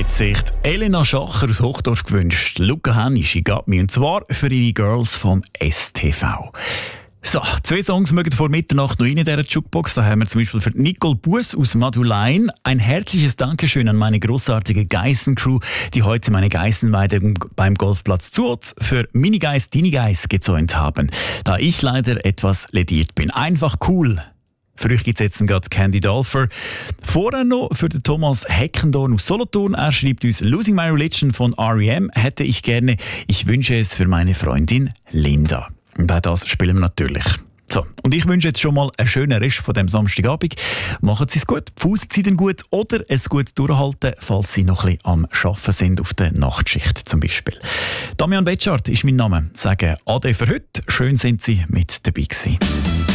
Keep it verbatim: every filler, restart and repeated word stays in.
hat sich Elena Schacher aus Hochdorf gewünscht. Luca Henni, «She Got Me», und zwar für ihre Girls vom S T V. So, zwei Songs mögen vor Mitternacht noch rein in dieser Jukebox. Da haben wir zum Beispiel für Nicole Buss aus Madulein ein herzliches Dankeschön an meine grossartige Geissen-Crew, die heute meine Geissenweide beim Golfplatz Zuotz für «Mini Geiss, Dini Geiss» gezäunt haben, da ich leider etwas lediert bin. Einfach cool. Für euch gibt es jetzt gerade Candy Dolfer. Vorher noch für den Thomas Heckendorn aus Solothurn. Er schreibt uns: «Losing My Religion» von R E M hätte ich gerne. Ich wünsche es für meine Freundin Linda. Und auch das spielen wir natürlich. So, und ich wünsche jetzt schon mal einen schönen Rest von dem Samstagabend. Machen Sie es gut, pfusen Sie denn gut oder ein gutes Durchhalten, falls Sie noch ein bisschen am Arbeiten sind, auf der Nachtschicht zum Beispiel. Damian Betschart ist mein Name. Sagen Ade für heute. Schön sind Sie mit dabei gewesen.